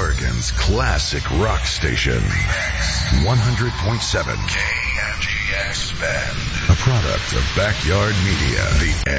Oregon's classic rock station. 100.7 KMGX Bend. A product of Backyard Media. The